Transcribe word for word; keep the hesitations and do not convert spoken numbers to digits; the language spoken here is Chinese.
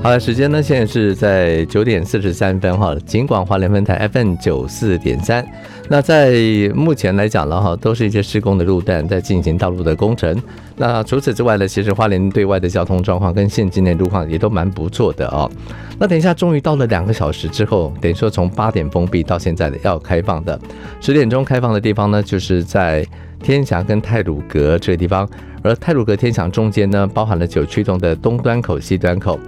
好的，时间呢现在是在九点四十三分哈，尽管花莲分台 F M 九四点三。那在目前来讲了哈，都是一些施工的路段在进行道路的工程。那除此之外呢，其实花莲对外的交通状况跟现今的路况也都蛮不错的哦。那等一下终于到了两个小时之后，等于说从八点封闭到现在的要开放的，十点钟开放的地方呢，就是在天祥跟太鲁阁这个地方，而太鲁阁天祥中间呢，包含了九曲洞的东端口、西端口。